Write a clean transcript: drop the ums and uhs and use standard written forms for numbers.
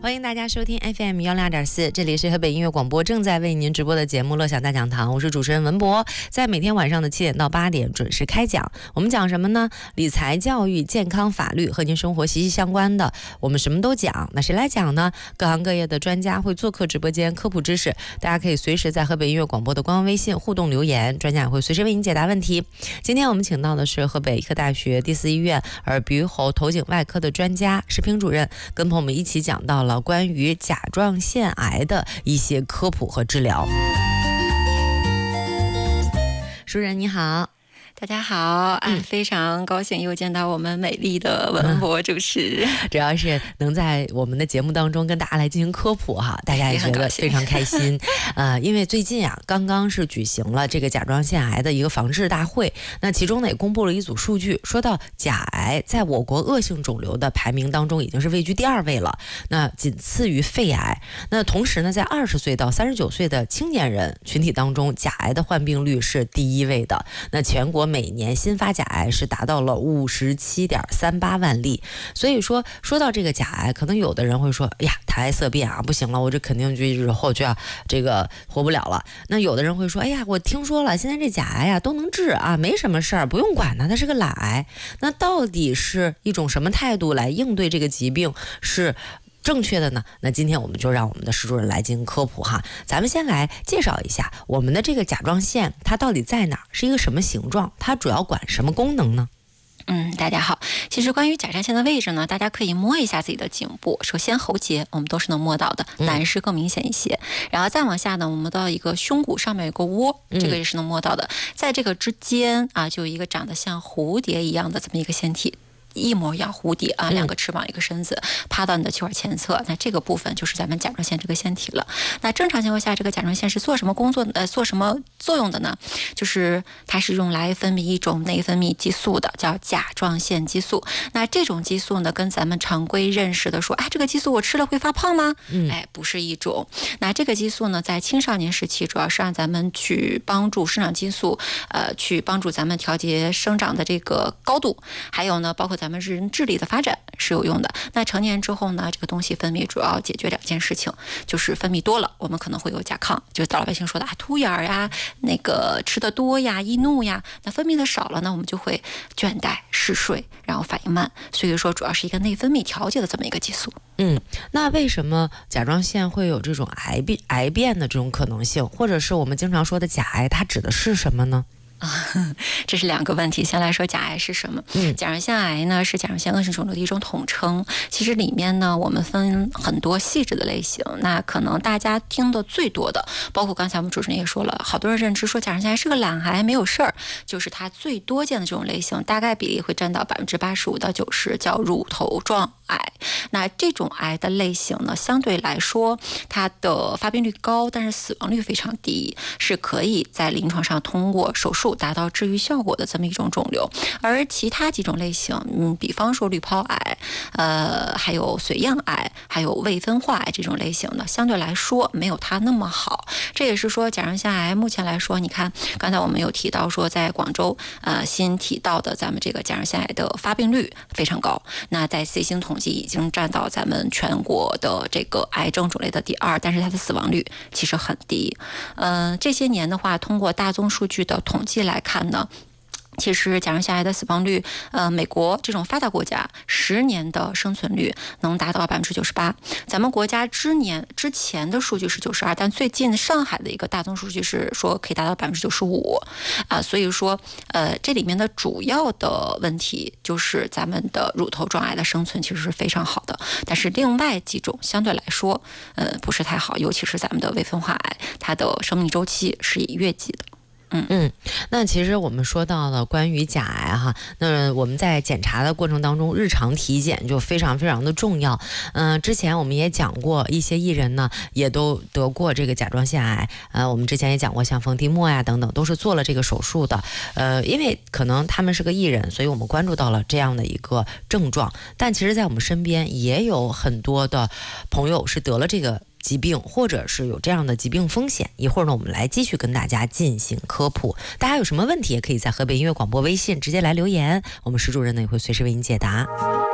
欢迎大家收听 FM102.4，这里是河北音乐广播正在为您直播的节目《乐享大讲堂》，我是主持人文博，在每天晚上的7点到8点准时开讲。我们讲什么呢？理财、教育、健康、法律，和您生活息息相关的，我们什么都讲。那谁来讲呢？各行各业的专家会做客直播间科普知识，大家可以随时在河北音乐广播的官方微信互动留言，专家也会随时为您解答问题。今天我们请到的是河北医科大学第4医院耳鼻喉头颈外科的专家石平主任，跟朋友们一起讲到了关于甲状腺癌的一些科普和治疗。主任你好。 大家好，非常高兴又见到我们美丽的文博主持， 主要是能在我们的节目当中跟大家来进行科普哈，大家也觉得非常开心。因为最近啊，刚刚是举行了这个甲状腺癌的一个防治大会，那其中呢也公布了一组数据，说到甲癌在我国恶性肿瘤的排名当中已经是位居第2位了，那仅次于肺癌。那同时呢，在20岁到39岁的青年人群体当中，甲癌的患病率是第1位的。那全国每年新发甲癌是达到了57.38万例，所以说到这个甲癌，可能有的人会说，哎呀，谈癌色变啊，不行了，我这肯定就日后就要这个活不了了。那有的人会说，哎呀，我听说了，现在这甲癌啊都能治啊，没什么事儿，不用管它，它是个懒癌。那到底是一种什么态度来应对这个疾病是正确的呢？那今天我们就让我们的石主任来进行科普哈。咱们先来介绍一下我们的这个甲状腺，它到底在哪儿，是一个什么形状，它主要管什么功能呢？ 大家好。其实关于甲状腺的位置呢，大家可以摸一下自己的颈部。首先喉结我们都是能摸到的，男士更明显一些。然后再往下呢，我们到一个胸骨上面有个窝，这个也是能摸到的。在这个之间啊，就有一个长得像蝴蝶一样的这么一个腺体。一模一样，蝴蝶啊，2个翅膀一个身子，趴到你的气管前侧，那这个部分就是咱们甲状腺这个腺体了。那正常情况下，这个甲状腺是做什么工作做什么作用的呢？就是它是用来分泌一种内分泌激素的，叫甲状腺激素。那这种激素呢，跟咱们常规认识的说，这个激素我吃了会发胖吗？不是一种。那这个激素呢，在青少年时期主要是让咱们去帮助生长激素，去帮助咱们调节生长的这个高度，还有呢，包括咱们人智力的发展是有用的。那成年之后呢，这个东西分泌主要解决2件事情，就是分泌多了，我们可能会有甲亢，就是老百姓说的突眼呀，那个吃的多呀，易怒呀。那分泌的少了呢，我们就会倦怠、嗜睡，然后反应慢。所以说，主要是一个内分泌调节的这么一个激素。 那为什么甲状腺会有这种癌变的这种可能性，或者是我们经常说的甲癌，它指的是什么呢？ 这是2个问题。先来说甲癌是什么？甲状腺癌呢是甲状腺恶性肿瘤的一种统称。其实里面呢，我们分很多细致的类型。那可能大家听的最多的，包括刚才我们主持人也说了，好多人认知说甲状腺癌是个懒癌，没有事儿，就是它最多见的这种类型，大概比例会占到85%到90%，叫乳头状癌。那这种癌的类型呢，相对来说它的发病率高，但是死亡率非常低，是可以在临床上通过手术达到治愈效果的这么一种肿瘤。而其他几种类型，比方说滤泡癌，还有髓样癌，还有未分化癌这种类型的，相对来说没有它那么好。这也是说甲状腺癌目前来说，你看刚才我们有提到说，在广州新提到的咱们这个甲状腺癌的发病率非常高，那在最新统计已经占到咱们全国的这个癌症种类的第2，但是它的死亡率其实很低。这些年的话，通过大宗数据的统计来看呢，其实甲状腺癌的死亡率，美国这种发达国家10年的生存率能达到98%，咱们国家之前的数据是92%，但最近上海的一个大宗数据是说可以达到95%啊，所以说这里面的主要的问题就是咱们的乳头状癌的生存其实是非常好的，但是另外几种相对来说不是太好，尤其是咱们的未分化癌，它的生命周期是以月计的。 那其实我们说到了关于甲癌哈，那我们在检查的过程当中，日常体检就非常非常的重要。之前我们也讲过，一些艺人呢也都得过这个甲状腺癌。我们之前也讲过，像冯提莫呀等等，都是做了这个手术的。因为可能他们是个艺人，所以我们关注到了这样的一个症状。但其实，在我们身边也有很多的朋友是得了这个疾病，或者是有这样的疾病风险。一会儿呢，我们来继续跟大家进行科普。大家有什么问题，也可以在河北音乐广播微信直接来留言，我们石主任呢也会随时为您解答。